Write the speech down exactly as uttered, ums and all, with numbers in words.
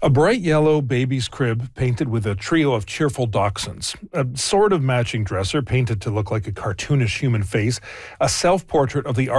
A bright yellow baby's crib painted with a trio of cheerful dachshunds, a sort of matching dresser painted to look like a cartoonish human face, a self-portrait of the